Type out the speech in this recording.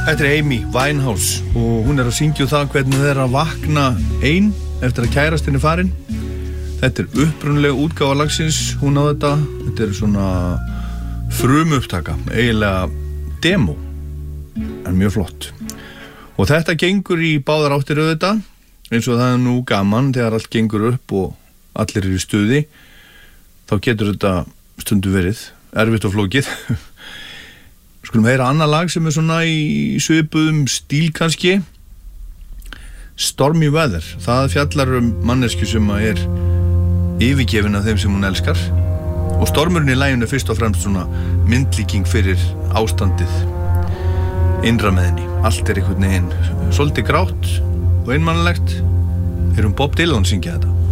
Þetta Amy Winehouse og hún að syngja það hvernig það að vakna ein eftir að kærastinn farin. Þetta upprunalega útgáfa lagsins, hún á þetta. Þetta svona frumupptaka, eiginlega demo, en mjög flott. Og þetta gengur í báðar áttir auðvitað, eins og það nú gaman þegar allt gengur upp og allir í stuði. Þá getur þetta stundu verið erfitt og flókið. Skulum heyra annað lag sem svona í svipuðum stíl kannski. Stormy Weather. Það fjallar mannesku sem yfirgefin af þeim sem hún elskar. Og stormurinn í laginu fyrst og fremst svona myndlíking fyrir ástandið innra með henni. Allt einhvern veginn svolítið grátt og einmannlegt. Bob Dylan syngja þetta.